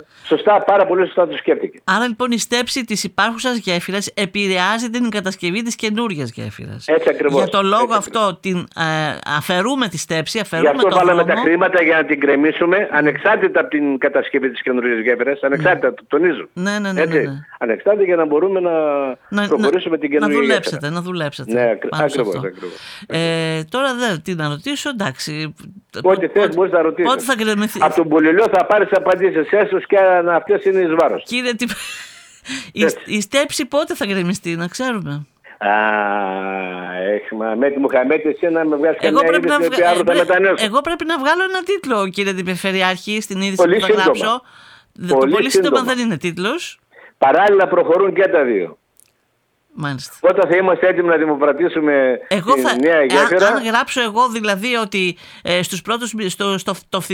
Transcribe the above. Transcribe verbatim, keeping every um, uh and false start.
Σωστά, πάρα πολύ σωστά το σκέφτηκε. Άρα λοιπόν η στέψη της υπάρχουσας γέφυρας επηρεάζει την κατασκευή της καινούργιας γέφυρας. Έτσι ακριβώς. Για το λόγο Έτσι αυτό ακριβώς. την, ε, αφαιρούμε τη στέψη, αφαιρούμε Γι' αυτό το βάλαμε δρόμο. τα χρήματα για να την κρεμίσουμε ανεξάρτητα από την κατασκευή της καινούργιας γέφυρας. Ανεξάρτητα, το τονίζω. Ναι, ναι, ναι, Έτσι. ναι, ναι. Ανεξάρτητα για να μπορούμε να, Να, προχωρήσουμε να, την καινούργια να δουλέψετε, γέφυρα. να δουλέψετε. Ναι, ακρι- πάνω σε ακριβώς, αυτό. ακριβώς. Ε, τώρα δεν τι να ρωτήσω, εντάξει. Ό,τι θες μπορείς να ρωτήσεις. Πότε θα γκρεμηθεί. Από τον Πολυλιό θα πάρεις απαντήσεις. Έσως και αν αυτές είναι εις βάρος. Κύριε, τι... η, η στέψη πότε θα γκρεμιστεί, να ξέρουμε. Α, έχουμε. Μέτη Μουχαμέτη, εσύ να με βγάλεις Εγώ καμιά πρέπει, να είδηση βγα... ότι αύριο θα ε, μετανέσω. εγώ πρέπει να βγάλω ένα τίτλο, κύριε Τυπεφερειάρχη, στην είδηση Πολύ που θα σύντομα. γράψω. Το Πολύ πολύ σύντομα σύντομα. δεν είναι τίτλος. Παράλληλα προχωρούν και τα δύο. Μάλιστα. Όταν θα είμαστε έτοιμοι να δημοπρατήσουμε Εγώ τη θα, νέα αν, γέφυρα. αν γράψω εγώ δηλαδή ότι ε, στους πρώτους, στο, στο, το